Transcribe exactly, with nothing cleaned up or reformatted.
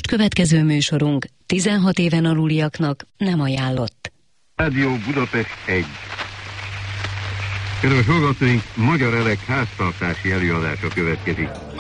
Most következő műsorunk tizenhat éven aluliaknak nem ajánlott. Rádió Budapest egy. Kedves hallgatóink, Magyar Elek háztartási előadása következik.